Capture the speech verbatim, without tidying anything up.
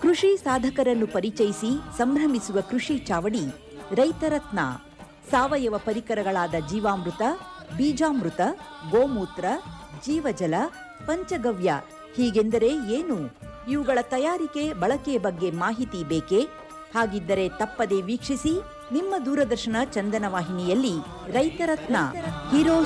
ಕೃಷಿ ಸಾಧಕರನ್ನು ಪರಿಚಯಿಸಿ ಸಂಭ್ರಮಿಸುವ ಕೃಷಿ ಚಾವಡಿ ರೈತರತ್ನ. ಸಾವಯವ ಪರಿಕರಗಳಾದ ಜೀವಾಮೃತ, ಬೀಜಾಮೃತ, ಗೋಮೂತ್ರ, ಜೀವಜಲ, ಪಂಚಗವ್ಯ ಹೀಗೆಂದರೆ ಏನು? ಇವುಗಳ ತಯಾರಿಕೆ ಬಳಕೆಯ ಬಗ್ಗೆ ಮಾಹಿತಿ ಬೇಕೇ? ಹಾಗಿದ್ದರೆ ತಪ್ಪದೆ ವೀಕ್ಷಿಸಿ ನಿಮ್ಮ ದೂರದರ್ಶನ ಚಂದನ ವಾಹಿನಿಯಲ್ಲಿ ರೈತರತ್ನ. ಹೀರೋಸ್